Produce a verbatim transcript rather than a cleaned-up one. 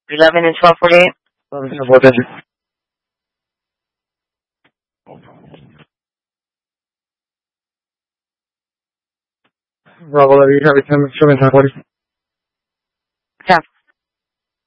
eleven and twelve forty-eight. eleven and twelve, attention. Bravo, Levy, Harry, ten, show me ten forty.